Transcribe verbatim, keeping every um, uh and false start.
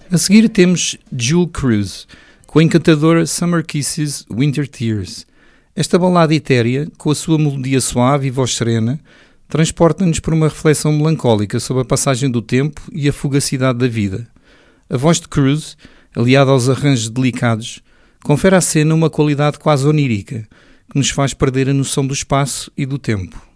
A seguir temos Jewel Cruise, com a encantadora Summer Kisses, Winter Tears. Esta balada etérea, com a sua melodia suave e voz serena, transporta-nos por uma reflexão melancólica sobre a passagem do tempo e a fugacidade da vida. A voz de Cruise, aliada aos arranjos delicados, confere à cena uma qualidade quase onírica, que nos faz perder a noção do espaço e do tempo.